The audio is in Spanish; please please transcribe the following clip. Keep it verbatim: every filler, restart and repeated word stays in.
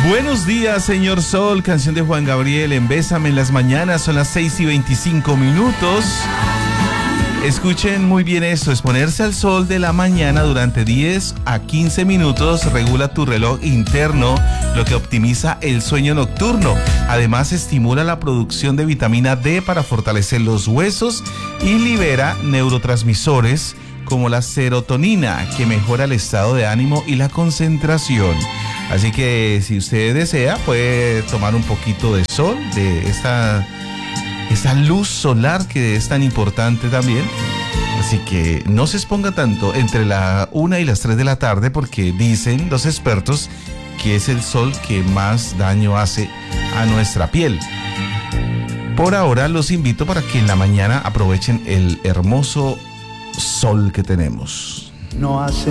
Buenos días, señor Sol, canción de Juan Gabriel en Bésame en las mañanas, son las seis y veinticinco minutos. Escuchen muy bien esto, exponerse al sol de la mañana durante diez a quince minutos regula tu reloj interno, lo que optimiza el sueño nocturno. Además, estimula la producción de vitamina D para fortalecer los huesos y libera neurotransmisores como la serotonina, que mejora el estado de ánimo y la concentración. Así que si usted desea, puede tomar un poquito de sol, de esta, esta luz solar que es tan importante también. Así que no se exponga tanto entre la una y las tres de la tarde, porque dicen los expertos que es el sol que más daño hace a nuestra piel. Por ahora los invito para que en la mañana aprovechen el hermoso sol que tenemos. No hace